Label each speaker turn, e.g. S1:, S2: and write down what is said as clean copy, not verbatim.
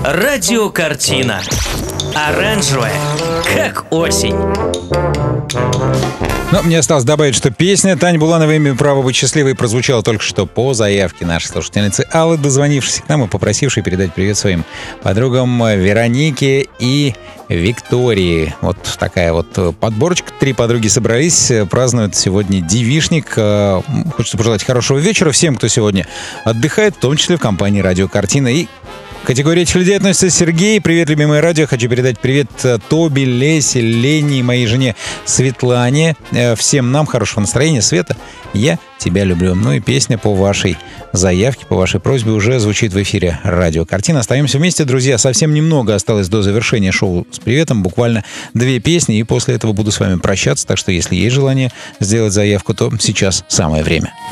S1: Радиокартина. Оранжевая, как осень.
S2: Но мне осталось добавить, что песня Тани Булановой «Имя право быть счастливой» прозвучала только что по заявке нашей слушательницы Аллы, дозвонившейся к нам и попросившей передать привет своим подругам Веронике и Виктории. Вот такая вот подборочка. 3 подруги собрались, празднуют сегодня девичник. Хочется пожелать хорошего вечера всем, кто сегодня отдыхает, в том числе в компании «Радиокартина». И к категории этих людей относится Сергей. Привет, любимое радио. Хочу передать привет Тоби, Лесе, Лене и моей жене Светлане. Всем нам хорошего настроения. Света, я тебя люблю. Ну и песня по вашей заявке, по вашей просьбе уже звучит в эфире «Радиокартина». Остаемся вместе, друзья. Совсем немного осталось до завершения шоу с приветом. Буквально 2 песни. И после этого буду с вами прощаться. Так что, если есть желание сделать заявку, то сейчас самое время.